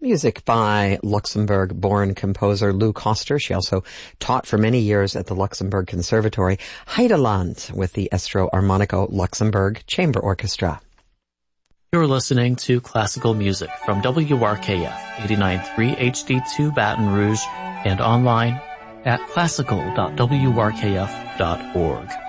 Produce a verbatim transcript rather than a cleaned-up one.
Music by Luxembourg-born composer Lou Koster. She also taught for many years at the Luxembourg Conservatory. Heideland with the Estro Armonico Luxembourg Chamber Orchestra. You're listening to classical music from W R K F eighty-nine point three H D two Baton Rouge and online at classical dot w r k f dot org.